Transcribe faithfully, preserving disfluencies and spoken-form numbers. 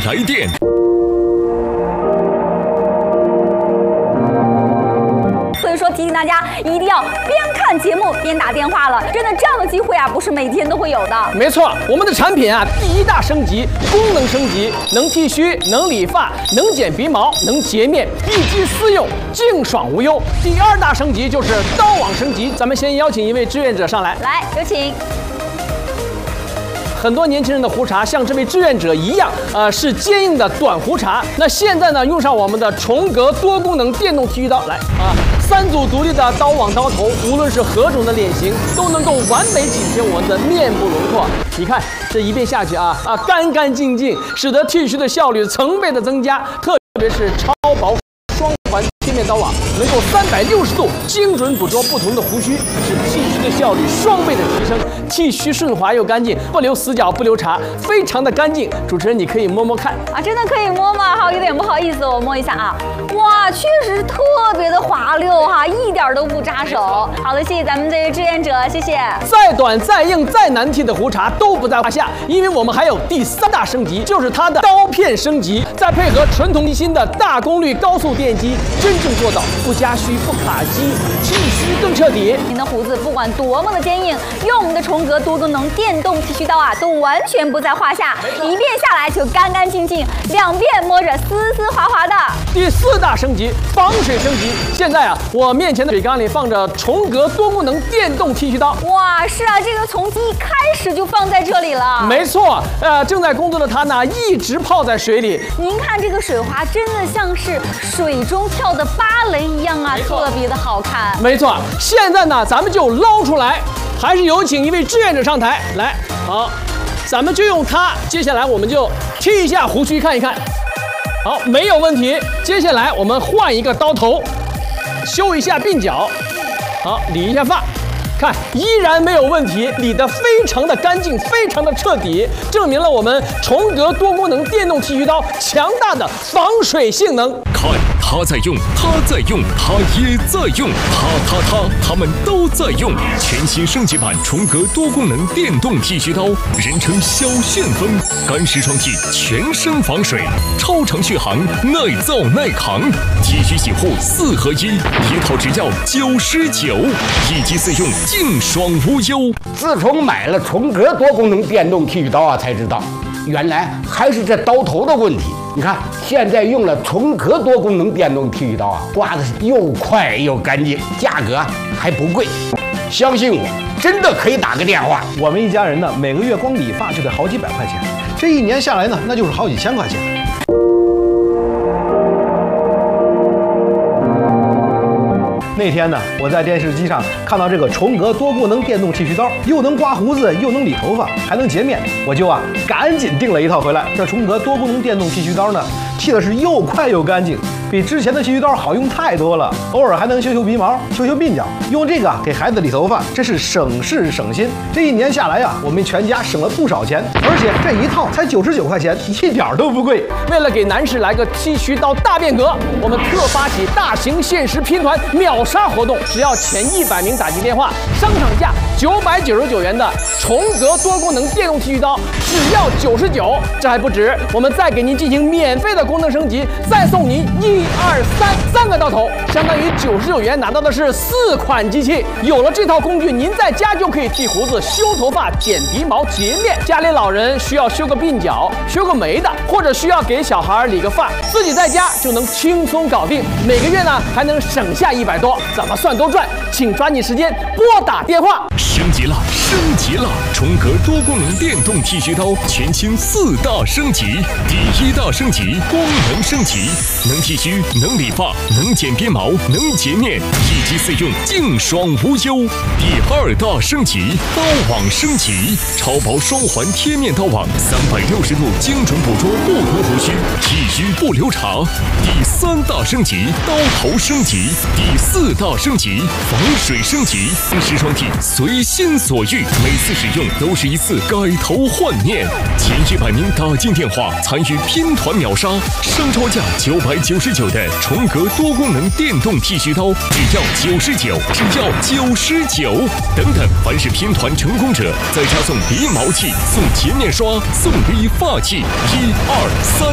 来电。 所以说提醒大家一定要边看节目边打电话了，真的这样的机会啊，不是每天都会有的。 没错，我们的产品啊，第一大升级，功能升级，能剃须，能理发，能剪鼻毛，能洁面，一机四用，净爽无忧。第二大升级就是刀网升级，咱们先邀请一位志愿者上来， 来，有请。 很多年轻人的胡茬像这位志愿者一样，呃，是坚硬的短胡茬。那现在呢，用上我们的重格多功能电动剃须刀，来啊，三组独立的刀网刀头，无论是何种的脸型，都能够完美紧贴我们的面部轮廓。你看这一遍下去啊啊，干干净净，使得剃须的效率成倍的增加，特别是超薄双环贴面刀网，能够三百六十度精准捕捉不同的胡须，使剃须的效率双倍的提升，剃须顺滑又干净，不留死角不留茬，非常的干净。主持人你可以摸摸看啊，真的可以摸吗？好，有点不好意思，我摸一下啊。哇，确实特别的滑溜哈，一点都不扎手。好的，谢谢咱们这位志愿者，谢谢。 再短再硬再难剃的胡茬都不在话下，因为我们还有第三大升级，就是它的刀片升级，再配合纯铜一新的大功率高速电机，真正做到不加虚不卡机，剃须更彻底。 您的胡子不管多么的坚硬，用我们的重格多功能电动剃须刀啊，都完全不在话下，一遍下来就干干净净，两遍摸着丝丝滑滑的。 第四大升级，防水升级。现在啊，我面前的水缸里放着重格多功能电动剃须刀。 哇，是啊，这个从一开始就放在这里了。 没错，呃，正在工作的它呢，一直泡在水里。 您看这个水花，真的像是水中跳的芭蕾一样啊，特别的好看。 没错，现在呢，咱们就捞出来，还是有请一位志愿者上台来。好，咱们就用它。接下来我们就剃一下胡须，看一看。好，没有问题。接下来我们换一个刀头，修一下鬓角，好，理一下发。看，依然没有问题，理得非常的干净，非常的彻底，证明了我们重格多功能电动剃须刀强大的防水性能。 看，他在用，他在用，他也在用，他他他，他们都在用。全新升级版重格多功能电动剃须刀，人称小旋风，干湿双剃，全身防水，超长续航，耐造耐扛，剃须洗护四合一，一套只要九十九，一机四用。净爽无忧。 自从买了重格多功能电动剃须刀啊，才知道原来还是这刀头的问题。你看，现在用了重格多功能电动剃须刀啊，刮的是又快又干净，价格还不贵。相信我，真的可以打个电话。 我们一家人呢，每个月光理发就得好几百块钱，这一年下来呢，那就是好几千块钱。那天呢，我在电视机上看到这个重格多功能电动剃须刀，又能刮胡子，又能理头发，还能洁面，我就啊赶紧订了一套回来。这重格多功能电动剃须刀呢，剃的是又快又干净，比之前的剃须刀好用太多了。偶尔还能修修鼻毛，修修鬓角，用这个给孩子理头发，真是省事省心。这一年下来呀、啊，我们全家省了不少钱，而且这一套才九十九块钱，一点都不贵。 为了给男士来个剃须刀大变革，我们特发起大型限时拼团秒杀活动，只要前一百名打进电话，商场价九百九十九元的重格多功能电动剃须刀只要九十九。这还不止，我们再给您进行免费的功能升级，再送您一二三三个刀头，相当于九十九元拿到的是四款机器。有了这套工具，您在家就可以剃胡子、修头发、剪鼻毛、洁面。家里老人需要修个鬓角、修个眉的，或者需要给小孩理个发，自己在家就能轻松搞定。每个月呢还能省下一百多，怎么算都赚。请抓紧时间拨打电话。 升级了，升级了！重格多功能电动剃须刀全新四大升级。第一大升级，功能升级，能剃须，能理发，能剪鼻毛，能洁面，一机四用，净爽无忧。第二大升级，刀网升级，超薄双环贴面刀网，三百六十度精准捕捉不同胡须，剃须不留茬。第三大升级，刀头升级。第四大升级，防水升级，湿双剃随心所欲，每次使用都是一次改头换面。前一百名打进电话参与拼团秒杀，商超价九百九十九的重格多功能电动剃须刀只要九十九，只要九十九。等等，凡是拼团成功者，再加送鼻毛器、送洁面刷、送理发器，一二三。